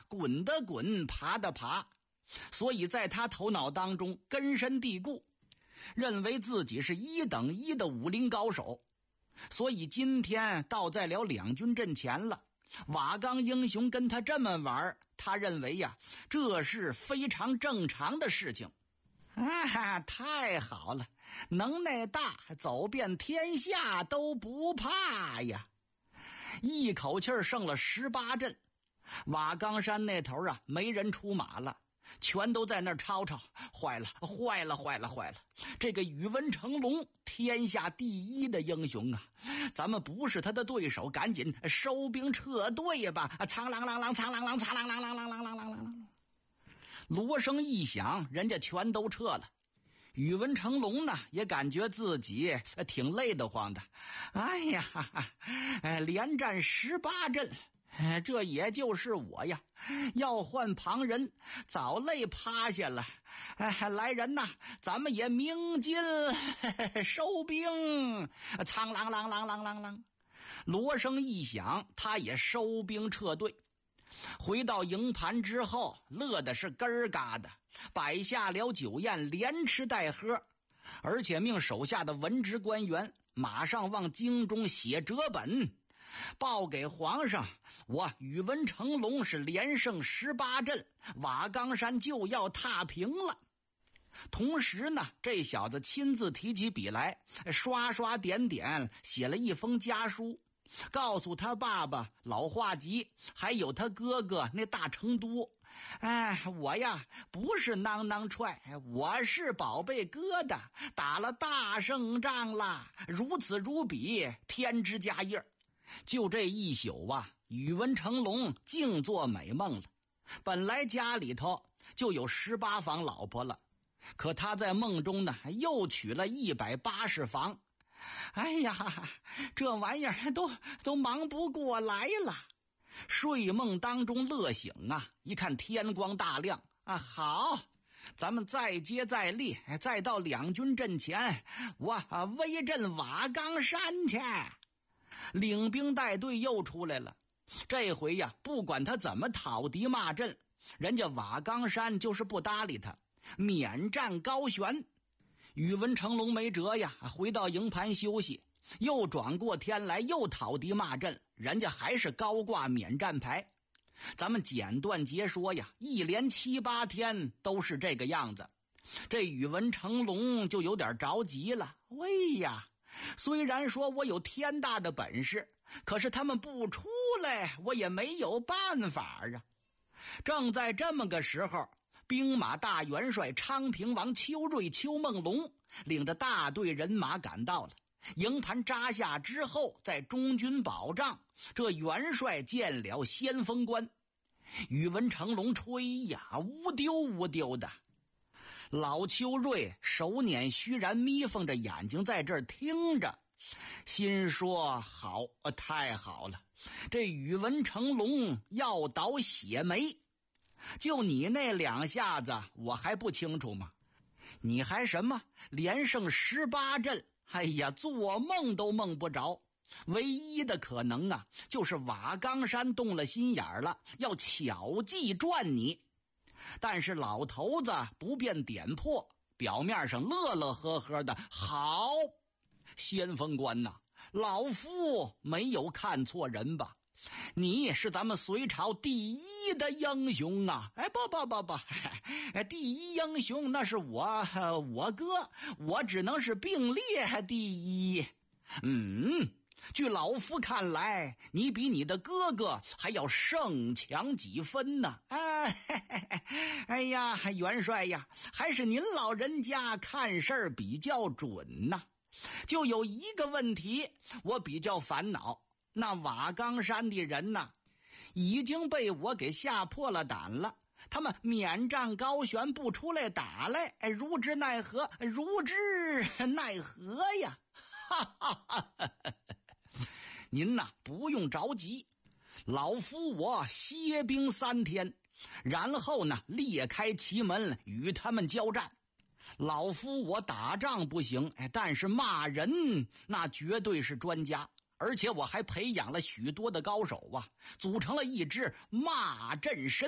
滚的滚，爬的爬，所以在他头脑当中根深蒂固，认为自己是1等1的武林高手。所以今天到在了两军阵前了，瓦岗英雄跟他这么玩，他认为呀，这是非常正常的事情。太好了，能耐大，走遍天下都不怕呀！一口气胜了18阵，瓦岗山那头啊，没人出马了，全都在那儿吵吵，坏了，这个宇文成龙天下第1的英雄啊，咱们不是他的对手，赶紧收兵撤退吧！苍啷啷啷，苍啷啷，苍啷啷啷啷啷啷啷啷。锣声一响，人家全都撤了。宇文成龙呢，也感觉自己挺累得慌的。连战18阵，这也就是我呀，要换旁人早累趴下了。来人呐，咱们也鸣金收兵！苍啷啷啷啷啷啷，锣声一响，他也收兵撤退。回到营盘之后，乐的是根儿嘎的，摆下了酒宴，连吃带喝，而且命手下的文职官员马上往京中写折本，报给皇上，我宇文成龙是连胜18阵，瓦岗山就要踏平了。同时呢，这小子亲自提起笔来，刷刷点点写了一封家书，告诉他爸爸老华吉，还有他哥哥那大成都，我呀不是囔囔踹，我是宝贝疙瘩，打了大胜仗啦，如此如彼，天之佳业。就这一宿啊，宇文成龙净做美梦了。本来家里头就有18房老婆了，可他在梦中呢又娶了180房。这玩意儿都忙不过来了。睡梦当中乐醒啊，一看天光大亮好，咱们再接再厉，再到两军阵前，我威震瓦岗山去。领兵带队又出来了，这回呀，不管他怎么讨敌骂阵，人家瓦岗山就是不搭理他，免战高悬。宇文成龙没辙呀，回到营盘休息，又转过天来，又讨敌骂阵，人家还是高挂免战牌。咱们简短截说呀，一连7、8天都是这个样子。这宇文成龙就有点着急了，喂呀，虽然说我有天大的本事，可是他们不出来，我也没有办法啊。正在这么个时候，兵马大元帅昌平王邱瑞、邱梦龙领着大队人马赶到了。营盘扎下之后，在中军保障，这元帅见了先锋官。宇文成龙吹呀，乌丢乌丢的。老邱瑞手捻虚然，眯缝着眼睛在这儿听着，心说好，太好了，这宇文成龙要倒血霉。就你那2下子我还不清楚吗？你还什么连胜18阵，做梦都梦不着。唯一的可能啊，就是瓦岗山动了心眼了，要巧计赚你。但是老头子不便点破，表面上乐乐呵呵的。好，先锋官呐，老夫没有看错人吧？你是咱们隋朝第1的英雄啊！不，第1英雄那是我哥，我只能是并列第1。据老夫看来，你比你的哥哥还要胜强几分呢。元帅呀，还是您老人家看事儿比较准呐。就有一个问题我比较烦恼，那瓦岗山的人呐，已经被我给吓破了胆了，他们免战高悬，不出来打来，如之奈何呀。您呐，不用着急，老夫我歇兵3天，然后呢裂开旗门与他们交战。老夫我打仗不行，但是骂人那绝对是专家，而且我还培养了许多的高手啊，组成了一支骂阵神